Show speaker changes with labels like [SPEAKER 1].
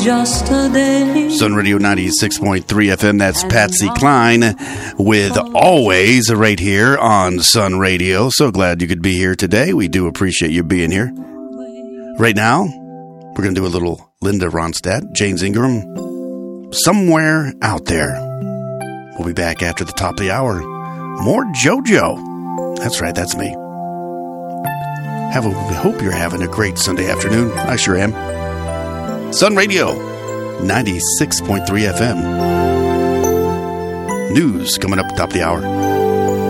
[SPEAKER 1] Just a day.
[SPEAKER 2] Sun Radio 96.3 FM, that's Patsy Cline with Always right here on Sun Radio. So glad you could be here today. We do appreciate you being here. Right now, we're going to do a little Linda Ronstadt, James Ingram, Somewhere Out There. We'll be back after the top of the hour. More JoJo. That's right, that's me. Hope you're having a great Sunday afternoon. I sure am. Sun Radio, 96.3 FM. News coming up at the top of the hour.